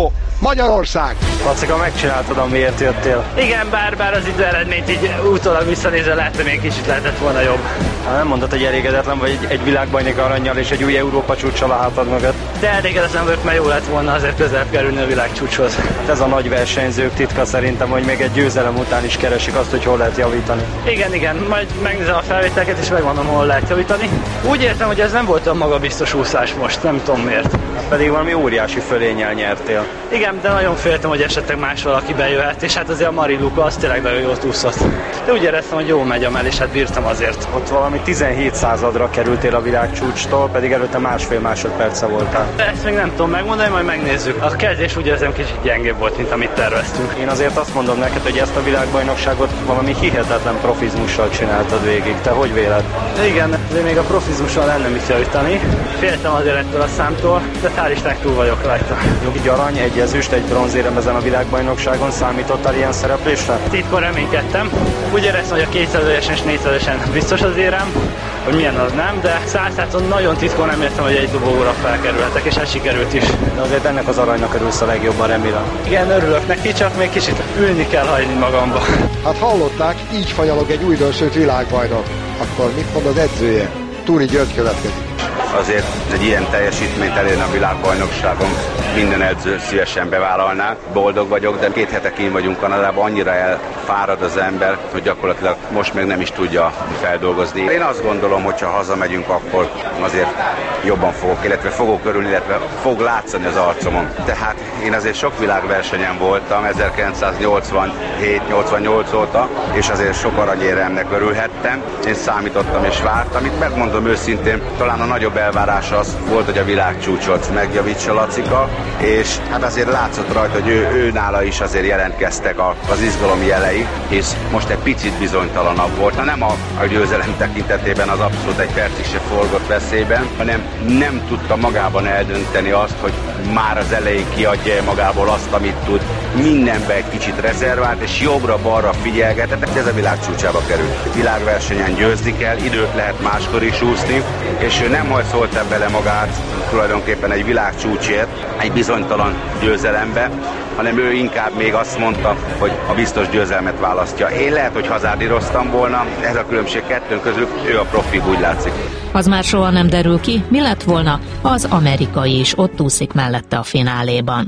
Magyarország! Lacika, megcsináltad, amiért jöttél. Igen, bár, bár az idő eredményt így utólag visszanézve lehet, hogy még kicsit lehetett volna jobb. Hát nem mondtad, hogy elégedetlen vagy egy, egy világbajnoki arannyal és egy új Európa csúccsal a hátad mögött. De elégedetlen vagyok, mert jó lett volna azért közelebb kerülni a világcsúcshoz. Hát ez a nagy versenyzők titka szerintem, hogy még egy győzelem után is keresik azt, hogy hol lehet javítani. Igen, igen, majd megnézem a felvételeket és megmondom, hol lehet javítani. Úgy értem, hogy ez nem volt a magabiztos úszás most, nem tudom miért. Hát pedig valami óriási fölénnyel nyertél. Igen, de nagyon féltem, hogy esetleg más valaki bejöhet, és hát azért a Mari Luka az tényleg nagyon jót úszott. De úgy éreztem, hogy jól megy a mell, és hát bírtam azért. Ott valami tizenhét századra kerültél a világcsúcstól, pedig előtte másfél másodperce voltál. De ezt még nem tudom megmondani, majd megnézzük. A kezdés úgy érzem kicsit gyengébb volt, mint amit terveztünk. Én azért azt mondom neked, hogy ezt a világbajnokságot valami hihetetlen profizmussal csináltad végig. Te hogy véled? Igen, de még a profizmussal lenne mit javítani. Féltem azért ettől a számtól, de hál' Istennek túl vagyok rajta. Egy arany, egy ezüst, egy bronzérem ezen a világbajnokságon, számítottál ilyen szereplésre? Titkon reménykedtem. Úgy éreztem, hogy a kétszázesen és négyszázesen biztos az érem, hogy milyen az nem, de százszázon nagyon titkon nem értem, hogy egy dobogóra felkerülhetek, és ez sikerült is. De azért ennek az aranynak örülsz a legjobban, remélem. Igen, örülök neki, csak még kicsit ülni kell hagyni magamba. Hát hallották, így fanyalog egy újdonsült világbajnok. Akkor mit mond az edzője? Túri György következik. Azért egy ilyen teljesítményt elérni a világbajnokságon minden edző szívesen bevállalná. Boldog vagyok, de két hete kín vagyunk Kanadában, annyira elfárad az ember, hogy gyakorlatilag most még nem is tudja feldolgozni. Én azt gondolom, hogy ha hazamegyünk, akkor azért jobban fogok, illetve fogok örülni, illetve fog látszani az arcomon. Tehát én azért sok világversenyen voltam ezerkilencszáznyolcvanhét nyolcvannyolc óta, és azért sok aranyéremnek örülhettem. Én számítottam és vártam. Itt megmondom őszintén, talán a nagyobb elvárás az volt, hogy a világcsúcsot megjavítsa Lacika, és hát azért látszott rajta, hogy ő, ő nála is azért jelentkeztek a, az izgalom jelei, és most egy picit bizonytalanabb volt. Na nem a, a győzelem tekintetében az abszolút egy percig se forgott veszélyben, hanem nem tudta magában eldönteni azt, hogy már az elején kiadja magából azt, amit tud. Mindenbe egy kicsit rezervált, és jobbra-balra figyelgetett, ez a világcsúcsába került. Világversenyen győzni kell, időt lehet máskor is úszni, és ő nem hajszolta bele magát tulajdonképpen egy világcsúcsért, egy bizonytalan győzelembe, hanem ő inkább még azt mondta, hogy a biztos győzelmet választja. Én lehet, hogy hazárdíroztam volna, ez a különbség kettőnk közül, ő a profi, úgy látszik. Az már soha nem derül ki, mi lett volna, az amerikai is ott úszik mellette a fináléban.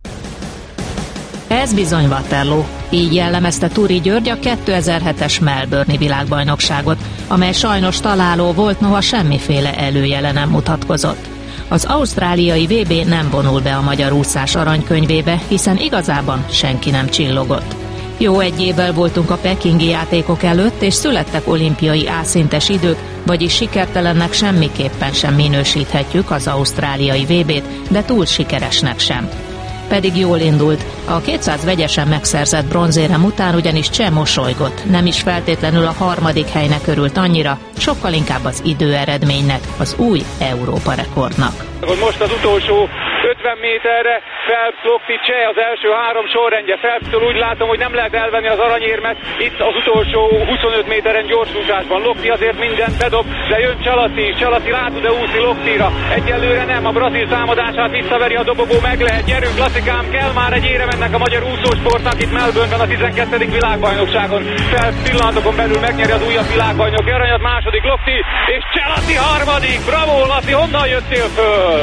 Ez bizony Waterloo. Így jellemezte Túri György a kétezer-hetes Melbourne-i világbajnokságot, amely sajnos találó volt, noha semmiféle előjele nem mutatkozott. Az ausztráliai vé bé nem vonul be a magyar úszás aranykönyvébe, hiszen igazában senki nem csillogott. Jó egy évvel voltunk a pekingi játékok előtt, és születtek olimpiai A-szintes idők, vagyis sikertelennek semmiképpen sem minősíthetjük az ausztráliai vé bét, de túl sikeresnek sem. Pedig jól indult. A kétszáz vegyesen megszerzett bronzérem után ugyanis Cseh mosolygott, nem is feltétlenül a harmadik helynek örült annyira, sokkal inkább az időeredménynek, az új Európa rekordnak. Most az utolsó ötven méterre Phelps, Lochte, Cseh az első három sorrendje. Phelpstől úgy látom, hogy nem lehet elvenni az aranyérmet itt az utolsó huszonöt méteren gyorsúszásban. Lochte azért mindent bedob, de jön Csalati, Csalati rá tud-e úszni Lochtira? Egyelőre nem, a brazil támadását visszaveri a dobogó, meg lehet. Gyerünk, Lacikám, kell már egy érem ennek a magyar úszósportnak itt Melbourne-ben a tizenkettedik világbajnokságon. Phelps pillanatokon belül megnyeri az újabb világbajnoki aranyat, második Lochte, és Csalati harmadik. Bravo, Laci, honnan jöttél föl?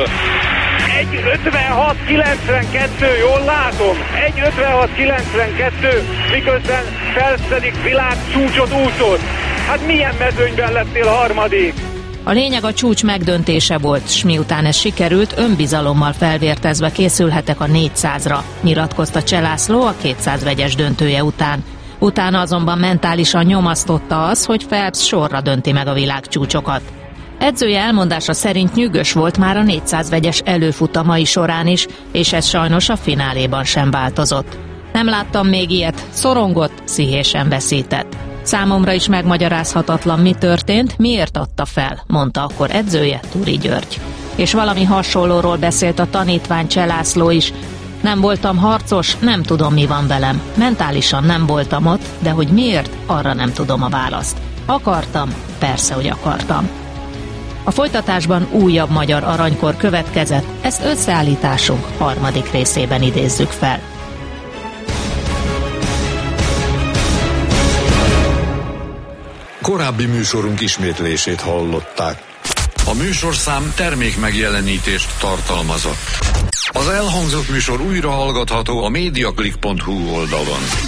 egy ötvenhat kilencvenkettő, jól látom, egy ötvenhat kilencvenkettő, miközben Phelps világcsúcsot úszott. Hát milyen mezőnyben lettél harmadik? A lényeg a csúcs megdöntése volt, s miután ez sikerült, önbizalommal felvértezve készülhetek a négyszázra, nyilatkozta Cseh László a kétszáz vegyes döntője után. Utána azonban mentálisan nyomasztotta az, hogy Phelps sorra dönti meg a világcsúcsokat. Edzője elmondása szerint nyűgös volt már a négyszáz vegyes előfutamai során is, és ez sajnos a fináléban sem változott. Nem láttam még ilyet, szorongott, pszichésen veszített. Számomra is megmagyarázhatatlan, mi történt, miért adta fel, mondta akkor edzője, Túri György. És valami hasonlóról beszélt a tanítvány Cseh László is. Nem voltam harcos, nem tudom, mi van velem. Mentálisan nem voltam ott, de hogy miért, arra nem tudom a választ. Akartam, persze, hogy akartam. A folytatásban újabb magyar aranykor következett, ezt összeállításunk harmadik részében idézzük fel. Korábbi műsorunk ismétlését hallották. A műsorszám termék megjelenítést tartalmazott. Az elhangzott műsor újra hallgatható a mediaclick pont hu oldalon.